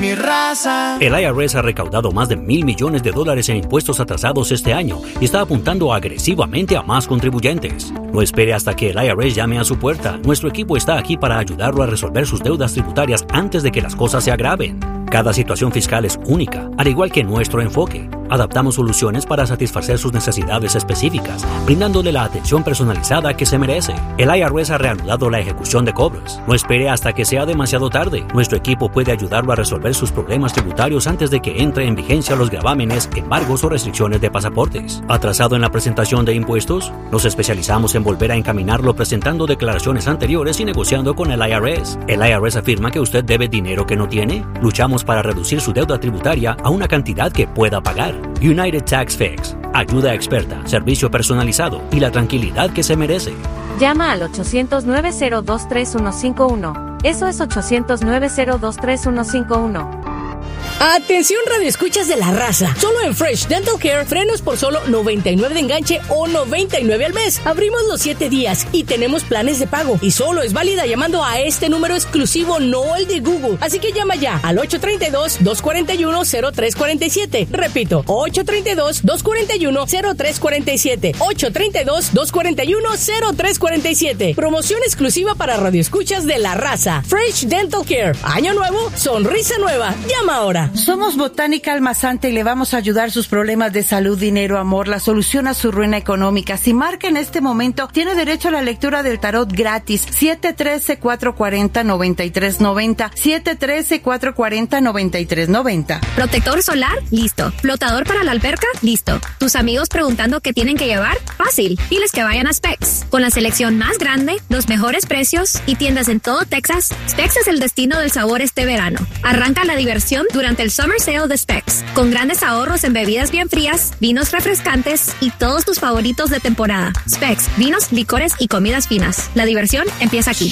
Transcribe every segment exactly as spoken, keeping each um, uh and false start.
mi raza. El I R S ha recaudado más de mil millones de dólares en impuestos atrasados este año y está apuntando agresivamente a más contribuyentes. No espere hasta que el I R S llame a su puerta. Nuestro equipo está aquí para ayudarlo a resolver sus deudas tributarias antes de que las cosas se agraven. Cada situación fiscal es única, al igual que nuestro enfoque. Adaptamos soluciones para satisfacer sus necesidades específicas, brindándole la atención personalizada que se merece. El I R S ha reanudado la ejecución de cobros. No espere hasta que sea demasiado tarde. Nuestro equipo puede ayudarlo a resolver sus problemas tributarios antes de que entre en vigencia los gravámenes, embargos o restricciones de pasaportes. ¿Atrasado en la presentación de impuestos? Nos especializamos en volver a encaminarlo presentando declaraciones anteriores y negociando con el I R S. ¿El I R S afirma que usted debe dinero que no tiene? Luchamos para reducir su deuda tributaria a una cantidad que pueda pagar. United Tax Fix. Ayuda experta, servicio personalizado y la tranquilidad que se merece. Llama al ochocientos, nueve cero dos, tres uno cinco uno. Eso es ochocientos, nueve cero dos, tres uno cinco uno. Atención radioescuchas de la raza. Solo en Fresh Dental Care, frenos por solo noventa y nueve de enganche o noventa y nueve al mes. Abrimos los siete días y tenemos planes de pago. Y solo es válida llamando a este número exclusivo, no el de Google. Así que llama ya al ocho tres dos, dos cuatro uno, cero tres cuatro siete. Repito, ocho tres dos, dos cuatro uno, cero tres cuatro siete. ocho tres dos, dos cuatro uno, cero tres cuatro siete. Promoción exclusiva para radioescuchas de la raza. Fresh Dental Care. Año nuevo, sonrisa nueva. Llama ahora. Somos Botánica Almazante y le vamos a ayudar sus problemas de salud, dinero, amor, la solución a su ruina económica. Si marca en este momento, tiene derecho a la lectura del tarot gratis. siete uno tres, cuatro cuatro cero, nueve tres nueve cero. siete uno tres, cuatro cuatro cero, nueve tres nueve cero. ¿Protector solar? Listo. ¿Flotador para la alberca? Listo. ¿Tus amigos preguntando qué tienen que llevar? Fácil. Diles que vayan a Specs. Con la selección más grande, los mejores precios y tiendas en todo Texas, Specs es el destino del sabor este verano. Arranca la diversión durante el Summer Sale de Specs, con grandes ahorros en bebidas bien frías, vinos refrescantes y todos tus favoritos de temporada. Specs, vinos, licores y comidas finas. La diversión empieza aquí.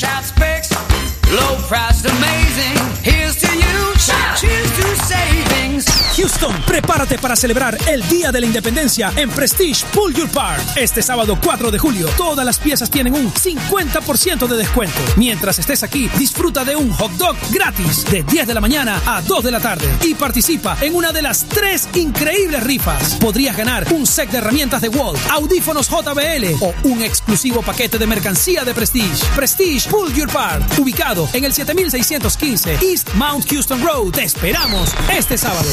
Low price amazing. Here's to you. Cheers to savings. Houston, prepárate para celebrar el Día de la Independencia en Prestige Pull Your Part. Este sábado cuatro de julio, todas las piezas tienen un cincuenta por ciento de descuento. Mientras estés aquí, disfruta de un hot dog gratis de diez de la mañana a dos de la tarde y participa en una de las tres increíbles rifas. Podrías ganar un set de herramientas de Walt, audífonos J B L o un exclusivo paquete de mercancía de Prestige. Prestige Pull Your Part, ubicado en el siete mil seiscientos quince East Mount Houston Road. Te esperamos este sábado.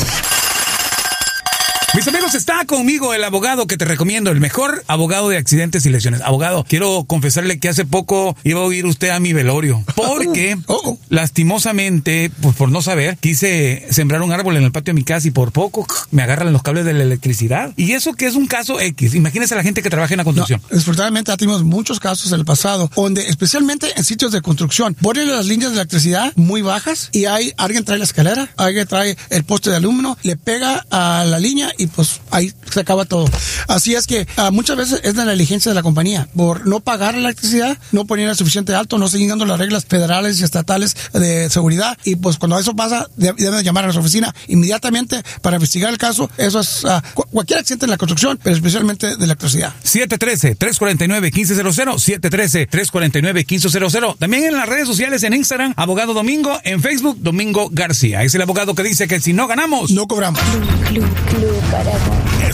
Mis amigos, está conmigo el abogado que te recomiendo, el mejor abogado de accidentes y lesiones. Abogado, quiero confesarle que hace poco iba a oír usted a mi velorio, porque oh. lastimosamente, pues por no saber, quise sembrar un árbol en el patio de mi casa y por poco me agarran los cables de la electricidad. Y eso que es un caso X. Imagínese a la gente que trabaja en la construcción. No, desafortunadamente tuvimos muchos casos en el pasado, donde especialmente en sitios de construcción, ponen las líneas de electricidad muy bajas y hay alguien trae la escalera, alguien trae el poste de aluminio, le pega a la línea y pues ahí se acaba todo. Así es que uh, muchas veces es la negligencia de la compañía por no pagar la electricidad, no ponerla suficiente alto, no siguiendo las reglas federales y estatales de seguridad, y pues cuando eso pasa deben llamar a nuestra oficina inmediatamente para investigar el caso. Eso es uh, cu- cualquier accidente en la construcción, pero especialmente de electricidad. siete uno tres, tres cuatro nueve, uno cinco cero cero, siete uno tres, tres cuatro nueve, uno cinco cero cero. También en las redes sociales, en Instagram, Abogado Domingo, en Facebook, Domingo García. Es el abogado que dice que si no ganamos, no cobramos. Club, club, club para